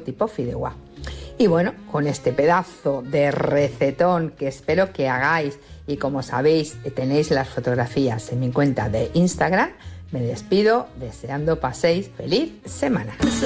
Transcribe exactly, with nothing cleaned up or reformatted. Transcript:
tipo fideuá. Y bueno, con este pedazo de recetón que espero que hagáis, y como sabéis tenéis las fotografías en mi cuenta de Instagram, me despido deseando paséis feliz semana.